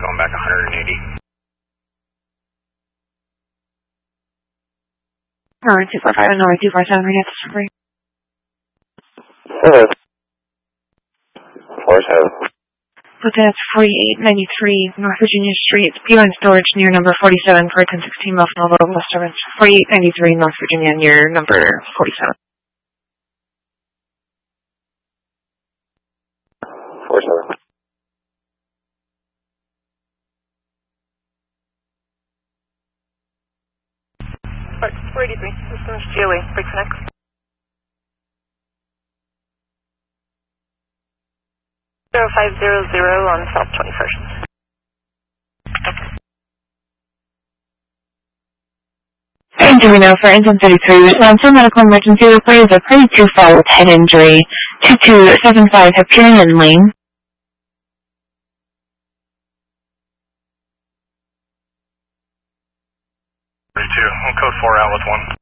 going back 180. Number 245 and number 247, we have to separate. 47. But that's 4893 North Virginia Street, P-line storage near number 47 for 1016 Buffalo Road, West Orange. 4893 North Virginia near number 47. 47. Alright, 483, systems GOA, break connect. 0500 on South 21st. Injury now for engine 33, response to medical emergency requires a pretty too fall with head injury. 2275 Hyperion Lane. 32, we'll code 4 out with 1.